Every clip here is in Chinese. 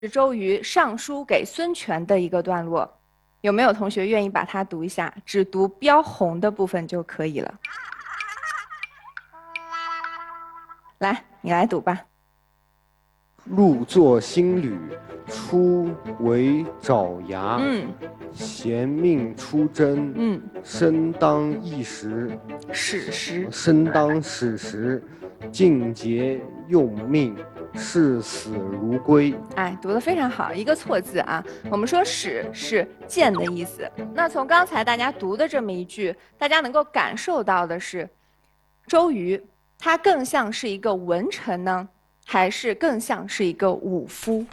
是周瑜上书给孙权的一个段落，有没有同学愿意把它读一下？只读标红的部分就可以了。来，你来读吧。 入作新履，初为爪牙。贤命出征。身当义时。 史实。 身当史实。尽节用命。视死如归。 哎，读得非常好，一个错字啊。我们说史是剑的意思。那从刚才大家读的这么一句，大家能够感受到的是，周瑜他更像是一个文臣呢，还是更像是一个武夫？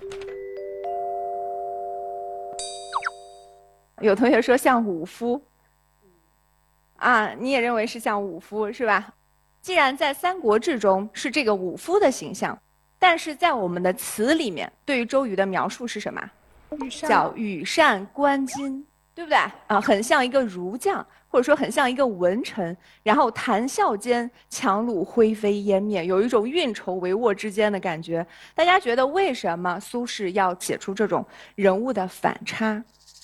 有同学说像武夫，啊，你也认为是像武夫是吧？既然在《三国志》中是这个武夫的形象，但是在我们的词里面，对于周瑜的描述是什么？叫羽扇纶巾，对不对？啊，很像一个儒将，或者说很像一个文臣，然后谈笑间，樯橹灰飞烟灭，有一种运筹帷幄之间的感觉。大家觉得为什么苏轼要写出这种人物的反差？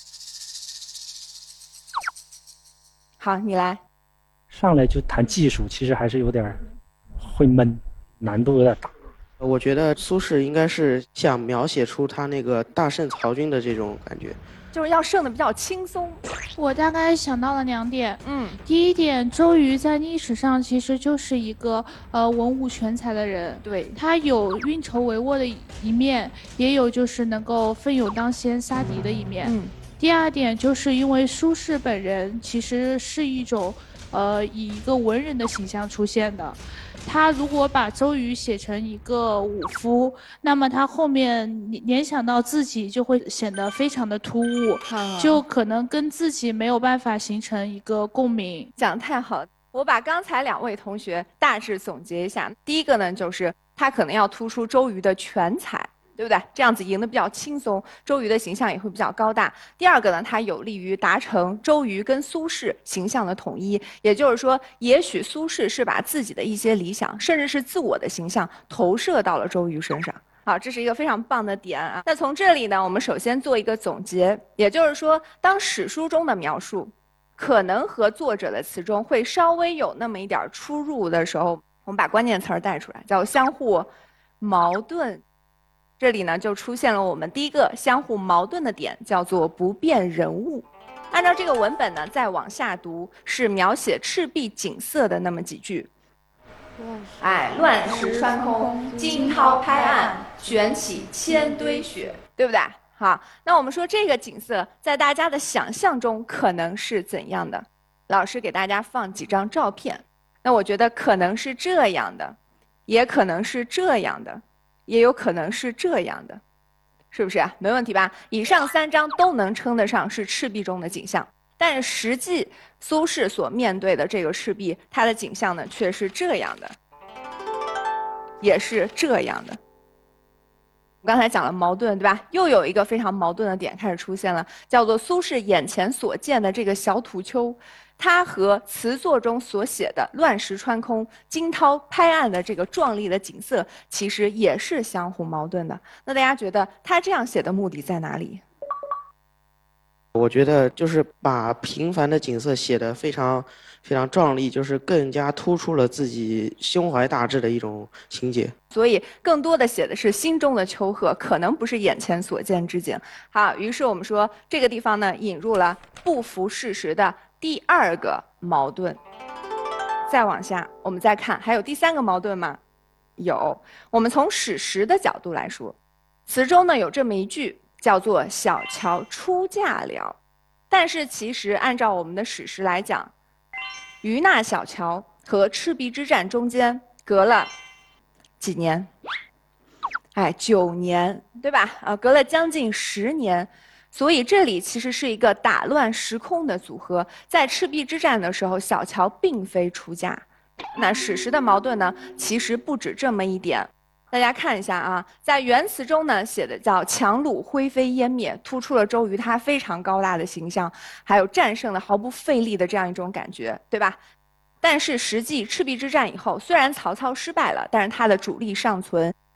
好，你来。 上来就谈技术，其实还是有点会闷，难度有点大。 我觉得苏轼应该是想描写出他那个大胜曹军的这种感觉， 就是要胜的比较轻松。 我大概想到了2点。第一点，周瑜在历史上其实就是一个文武全才的人， 对， 他有运筹帷幄的一面，也有就是能够奋勇当先杀敌的一面。第二点，就是因为苏轼本人其实是一种以一个文人的形象出现的。他如果把周瑜写成一个武夫，那么他后面联想到自己就会显得非常的突兀，就可能跟自己没有办法形成一个共鸣。 讲得太好了，我把刚才2位同学大致总结一下。第一个呢，就是他可能要突出周瑜的全才，对不对？这样子赢得比较轻松，周瑜的形象也会比较高大。第二个呢，它有利于达成周瑜跟苏轼形象的统一，也就是说，也许苏轼是把自己的一些理想，甚至是自我的形象投射到了周瑜身上。好，这是一个非常棒的点啊。那从这里呢，我们首先做一个总结，也就是说，当史书中的描述可能和作者的词中会稍微有那么一点出入的时候，我们把关键词儿带出来，叫相互矛盾。这里呢，就出现了我们第一个相互矛盾的点，叫做不变人物。按照这个文本呢，再往下读是描写赤壁景色的那么几句。哎，乱石穿空，惊涛拍岸，卷起千堆雪，对不对？好，那我们说这个景色在大家的想象中可能是怎样的？老师给大家放几张照片，那我觉得可能是这样的，也可能是这样的。也有可能是这样的，是不是啊？没问题吧？以上3张都能称得上是赤壁中的景象，但实际苏轼所面对的这个赤壁，它的景象呢却是这样的，也是这样的。我刚才讲了矛盾，对吧？又有一个非常矛盾的点开始出现了，叫做苏轼眼前所见的这个小土丘。它和词作中所写的乱石穿空、惊涛拍岸的这个壮丽的景色，其实也是相互矛盾的。那大家觉得他这样写的目的在哪里？ 我觉得就是把平凡的景色写得非常壮丽，就是更加突出了自己胸怀大志的一种情节。 所以更多的写的是心中的丘壑，可能不是眼前所见之景。好，于是我们说这个地方呢，引入了不符事实的第2个矛盾。再往下，我们再看，还有第3个矛盾吗？有。我们从史实的角度来说，词中呢有这么一句，叫做“小乔出嫁了”，但是其实按照我们的史实来讲，于那小乔和赤壁之战中间隔了几年？哎，9年，对吧？隔了将近10年。所以这里其实是一个打乱时空的组合。在赤壁之战的时候，小乔并非出嫁。那史实的矛盾呢，其实不止这么一点。大家看一下啊，在原词中呢写的叫樯橹灰飞烟灭，突出了周瑜他非常高大的形象，还有战胜了毫不费力的这样一种感觉，对吧？但是实际赤壁之战以后，虽然曹操失败了，但是他的主力尚存。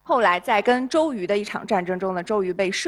后来在跟周瑜的一场战争中呢，周瑜被